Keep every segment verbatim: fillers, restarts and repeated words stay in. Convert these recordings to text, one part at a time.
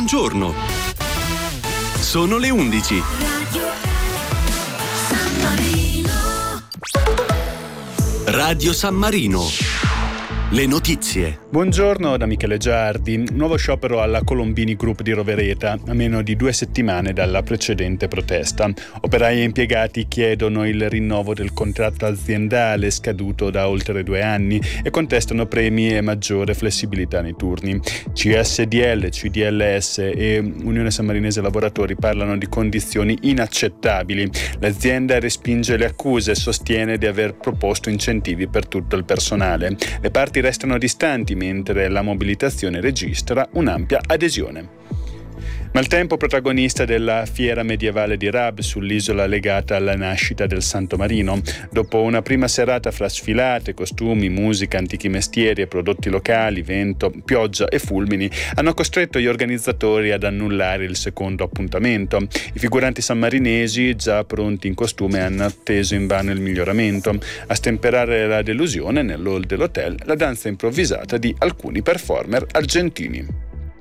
buongiorno. Sono le undici. Radio San Marino. Le notizie. Buongiorno da Michele Giardi. Nuovo sciopero alla Colombini Group di Rovereta, a meno di due settimane dalla precedente protesta. Operai e impiegati chiedono il rinnovo del contratto aziendale scaduto da oltre due anni e contestano premi e maggiore flessibilità nei turni. C S D L, C D L S e Unione Sammarinese Lavoratori parlano di condizioni inaccettabili. L'azienda respinge le accuse e sostiene di aver proposto incentivi per tutto il personale. Le parti restano distanti mentre la mobilitazione registra un'ampia adesione. Maltempo protagonista della fiera medievale di Rab sull'isola legata alla nascita del Santo Marino. Dopo una prima serata fra sfilate, costumi, musica, antichi mestieri e prodotti locali, vento, pioggia e fulmini hanno costretto gli organizzatori ad annullare il secondo appuntamento. I figuranti sammarinesi, già pronti in costume, hanno atteso invano il miglioramento. A stemperare la delusione, nell'hall dell'hotel, la danza improvvisata di alcuni performer argentini.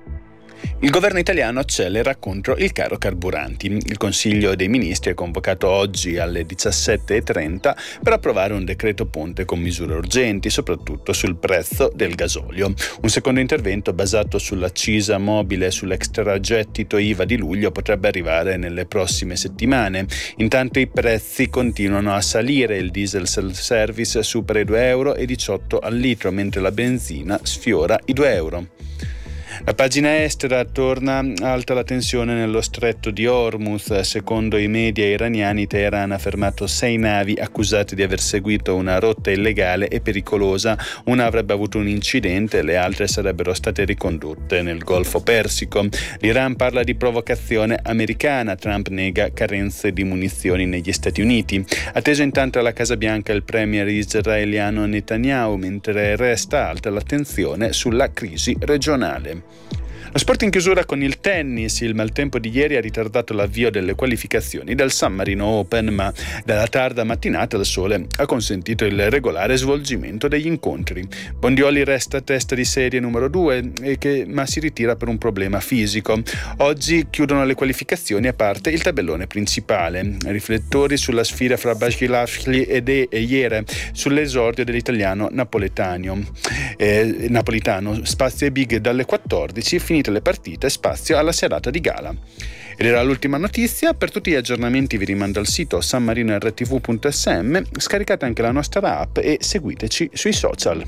Il governo italiano accelera contro il caro carburanti. Il Consiglio dei Ministri è convocato oggi alle diciassette e trenta per approvare un decreto ponte con misure urgenti, soprattutto sul prezzo del gasolio. Un secondo intervento basato sull'accisa mobile e sull'extragettito I V A di luglio potrebbe arrivare nelle prossime settimane. Intanto i prezzi continuano a salire. Il diesel self-service supera i due euro e diciotto al litro, mentre la benzina sfiora i due euro. La pagina estera: torna alta la tensione nello stretto di Hormuz. Secondo i media iraniani, Teheran ha fermato sei navi accusate di aver seguito una rotta illegale e pericolosa. Una avrebbe avuto un incidente, le altre sarebbero state ricondotte nel Golfo Persico. L'Iran parla di provocazione americana. Trump nega carenze di munizioni negli Stati Uniti. Atteso intanto alla Casa Bianca il premier israeliano Netanyahu, mentre resta alta l'attenzione sulla crisi regionale. Lo sport in chiusura con il tennis. Il maltempo di ieri ha ritardato l'avvio delle qualificazioni del San Marino Open, ma dalla tarda mattinata il sole ha consentito il regolare svolgimento degli incontri. Bondioli resta testa di serie numero due, e che, ma si ritira per un problema fisico. Oggi chiudono le qualificazioni, a parte il tabellone principale. Riflettori sulla sfida fra Basilashvili ed Eire, sull'esordio dell'italiano napoletano. Eh, napolitano. Spazio e big dalle quattordici, finite le partite, spazio alla serata di gala. Ed era l'ultima notizia. Per tutti gli aggiornamenti vi rimando al sito san marino r t v punto s m, scaricate anche la nostra app e seguiteci sui social.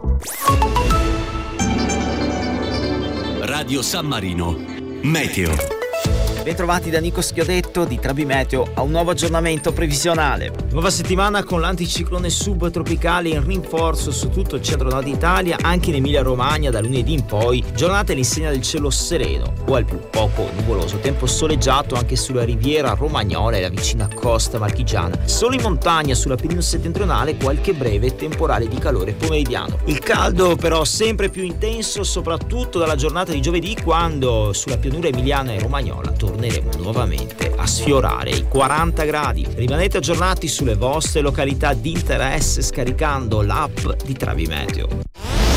Radio San Marino Meteo. Bentrovati da Nico Schiodetto di Trabi Meteo a un nuovo aggiornamento previsionale. Nuova settimana con l'anticiclone subtropicale in rinforzo su tutto il centro-nord Italia, anche in Emilia-Romagna da lunedì in poi. Giornata all'insegna del cielo sereno o al più poco nuvoloso, tempo soleggiato anche sulla riviera romagnola e la vicina costa marchigiana. Solo in montagna sulla Pennino settentrionale qualche breve temporale di calore pomeridiano. Il caldo però sempre più intenso, soprattutto dalla giornata di giovedì, quando sulla pianura emiliana e romagnola torneremo nuovamente a sfiorare i quaranta gradi. Rimanete aggiornati sulle vostre località di interesse scaricando l'app di Trabi Meteo.